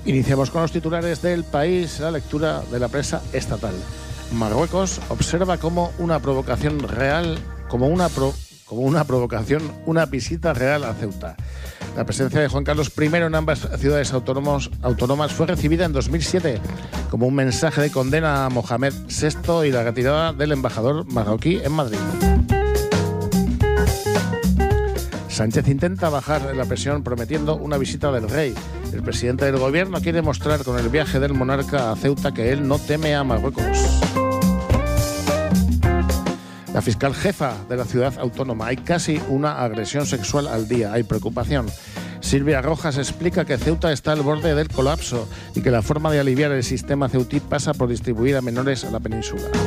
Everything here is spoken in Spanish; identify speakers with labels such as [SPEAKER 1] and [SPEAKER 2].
[SPEAKER 1] Iniciamos con los titulares del País, la lectura de la prensa estatal. Marruecos observa como una provocación real, una visita real a Ceuta. La presencia de Juan Carlos I en ambas ciudades autónomas fue recibida en 2007 como un mensaje de condena a Mohamed VI y la retirada del embajador marroquí en Madrid. Sánchez intenta bajar la presión prometiendo una visita del rey. El presidente del gobierno quiere mostrar con el viaje del monarca a Ceuta que él no teme a Marruecos. La fiscal jefa de la ciudad autónoma: hay casi una agresión sexual al día, hay preocupación. Silvia Rojas explica que Ceuta está al borde del colapso y que la forma de aliviar el sistema ceutí pasa por distribuir a menores a la península.